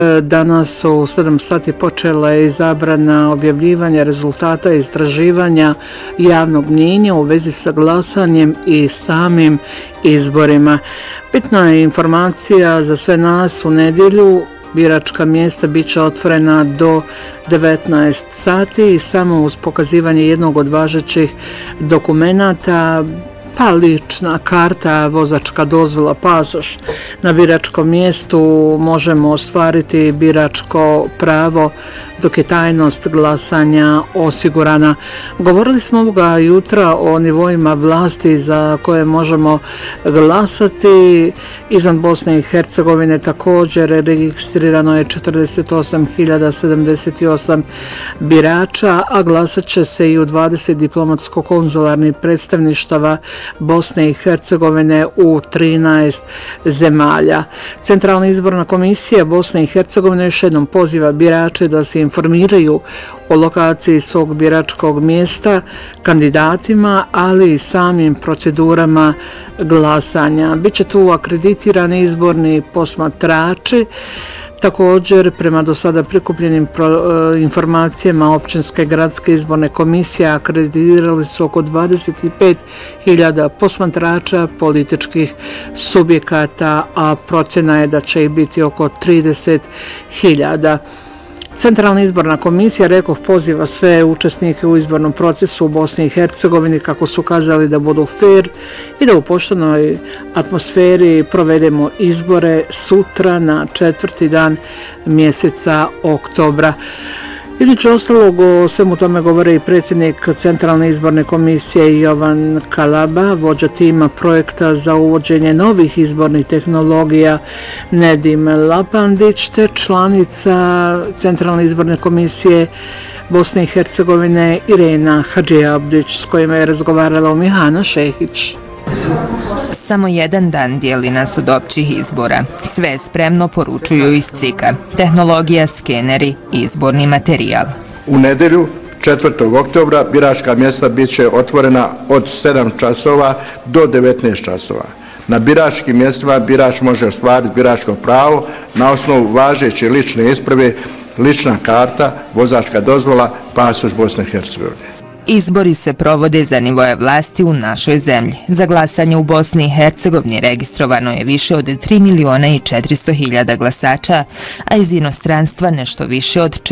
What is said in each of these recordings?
Danas u 7 sati počela je zabrana objavljivanja rezultata istraživanja javnog mnijenja u vezi sa glasanjem i samim izborima. Bitna je informacija za sve nas: u nedjelju biračka mjesta bit će otvorena do 19 sati i samo uz pokazivanje jednog od važećih dokumenata, pa lična karta, vozačka dozvola, pasoš, na biračkom mjestu možemo ostvariti biračko pravo dok je tajnost glasanja osigurana. Govorili smo ovoga jutra o nivoima vlasti za koje možemo glasati. Izvan Bosne i Hercegovine također registrirano je 48.078 birača, a glasat će se i u 20 diplomatsko-konzularnih predstavništava Bosne i Hercegovine u 13 zemalja. Centralna izborna komisija Bosne i Hercegovine još jednom poziva birače da se informiraju o lokaciji svog biračkog mjesta, kandidatima, ali i samim procedurama glasanja. Biće tu akreditirani izborni posmatrači. Također, prema do sada prikupljenim informacijama, općinske gradske izborne komisije akreditirali su oko 25.000 posmatrača političkih subjekata, a procjena je da će ih biti oko 30.000. Centralna izborna komisija, rekoh, poziva sve učesnike u izbornom procesu u Bosni i Hercegovini, kako su kazali, da budu fair i da u poštenoj atmosferi provedemo izbore sutra na 4. dan mjeseca oktobra. Između ostalog, o svemu tome govore i predsjednik Centralne izborne komisije Jovan Kalaba, vođa tima projekta za uvođenje novih izbornih tehnologija Nedim Lapandić, te članica Centralne izborne komisije Bosne i Hercegovine Irena Hadžiabdić, s kojima je razgovarala Mihana Šehić. Samo jedan dan dijeli nas od općih izbora. Sve je spremno, poručuju iz CIK-a. Tehnologija, skeneri, izborni materijal. U nedjelju 4. oktobra biračka mjesta bit će otvorena od 7 časova do 19 časova. Na biračkim mjestima birač može ostvariti biračko pravo na osnovu važeće lične isprave, lična karta, vozačka dozvola, pasoš Bosne i Hercegovine. Izbori se provode za nivoje vlasti u našoj zemlji. Za glasanje u Bosni i Hercegovini registrovano je više od 3.400.000 glasača, a iz inostranstva nešto više od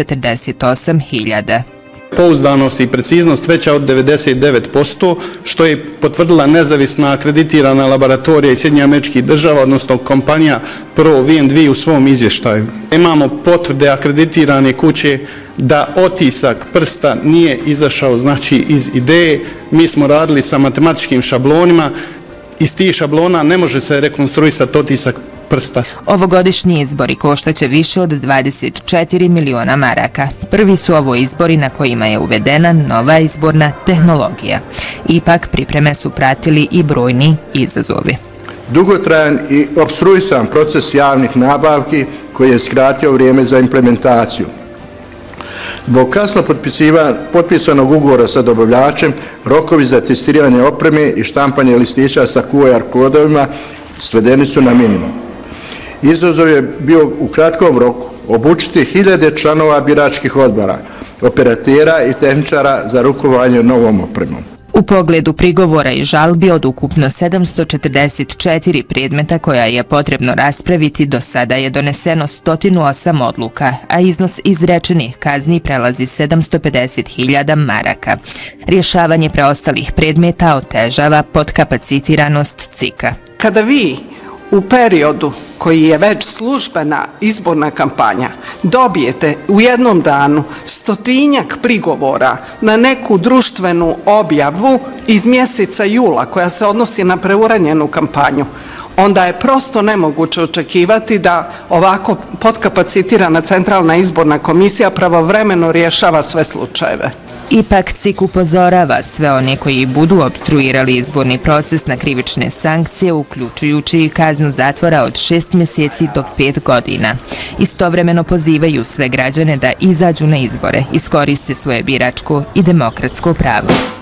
48.000. Pouzdanost i preciznost veća od 99%, što je potvrdila nezavisna akreditirana laboratorija iz Sjedinjenih Američkih Država, odnosno kompanija ProVN2 u svom izvještaju. Imamo potvrde akreditirane kuće da otisak prsta nije izašao, znači, iz ideje. Mi smo radili sa matematičkim šablonima. Iz tih šablona ne može se rekonstruisati otisak prsta. Ovogodišnji izbori koštaće više od 24 miliona maraka. Prvi su ovo izbori na kojima je uvedena nova izborna tehnologija. Ipak, pripreme su pratili i brojni izazovi. Dugotrajan i opstruisan proces javnih nabavki koji je skratio vrijeme za implementaciju. Zbog kasno potpisanog ugovora sa dobavljačem, rokovi za testiranje opreme i štampanje listića sa QR kodovima svedeni su na minimum. Izazov je bio u kratkom roku obučiti 1000 članova biračkih odbora, operatera i tehničara za rukovanje novom opremom. U pogledu prigovora i žalbi od ukupno 744 predmeta koja je potrebno raspraviti, do sada je doneseno 108 odluka, a iznos izrečenih kazni prelazi 750.000 maraka. Rješavanje preostalih predmeta otežava podkapacitiranost CIK-a. Kada vi u periodu koji je već službena izborna kampanja dobijete u jednom danu 100-tinjak prigovora na neku društvenu objavu iz mjeseca jula koja se odnosi na preuranjenu kampanju, onda je prosto nemoguće očekivati da ovako podkapacitirana Centralna izborna komisija pravovremeno rješava sve slučajeve. Ipak CIK upozorava sve one koji budu opstruirali izborni proces na krivične sankcije, uključujući i kaznu zatvora od 6 mjeseci do 5 godina. Istovremeno pozivaju sve građane da izađu na izbore, iskoriste svoje biračko i demokratsko pravo.